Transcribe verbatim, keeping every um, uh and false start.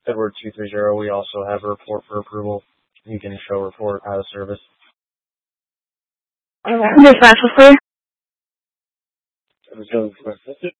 Edward two three zero. We also have a report for approval. You can show report out of service. Alright, this flash was clear. It was going for